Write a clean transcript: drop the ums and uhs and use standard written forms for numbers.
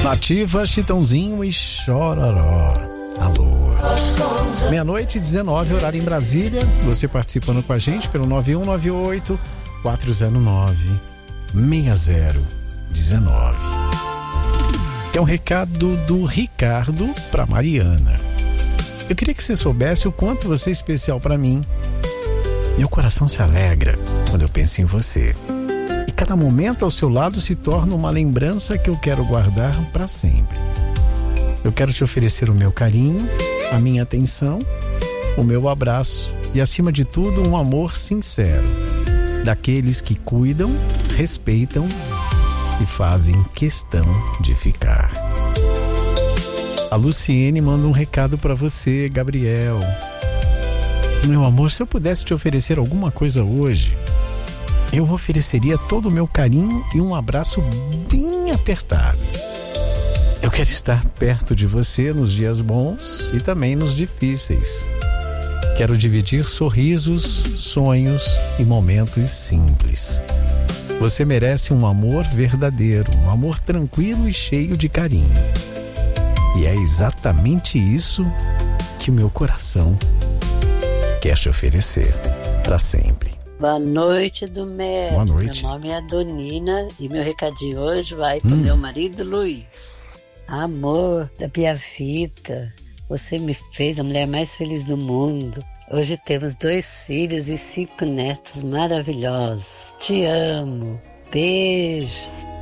Nativa, Chitãozinho e Chororó. Alô. 00:19, horário em Brasília. Você participando com a gente pelo 9198-409-6019. É um recado do Ricardo para Mariana. Eu queria que você soubesse o quanto você é especial para mim. Meu coração se alegra quando eu penso em você. E cada momento ao seu lado se torna uma lembrança que eu quero guardar para sempre. Eu quero te oferecer o meu carinho, a minha atenção, o meu abraço e, acima de tudo, um amor sincero. Daqueles que cuidam, respeitam e fazem questão de ficar. A Luciene manda um recado para você, Gabriel. Meu amor, se eu pudesse te oferecer alguma coisa hoje, eu ofereceria todo o meu carinho e um abraço bem apertado. Eu quero estar perto de você nos dias bons e também nos difíceis. Quero dividir sorrisos, sonhos e momentos simples. Você merece um amor verdadeiro, um amor tranquilo e cheio de carinho. E é exatamente isso que o meu coração quer te oferecer para sempre. Boa noite, Domé. Boa noite. Meu nome é Donina e meu recadinho hoje vai para o meu marido Luiz. Amor da minha vida, você me fez a mulher mais feliz do mundo. Hoje temos 2 filhos e 5 netos maravilhosos. Te amo. Beijos.